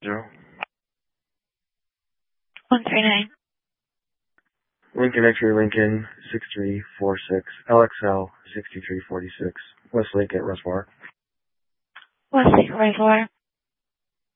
0. 139. Lincoln X-ray Lincoln 6346 LXL 6346 Westlake at Reservoir. Westlake Reservoir.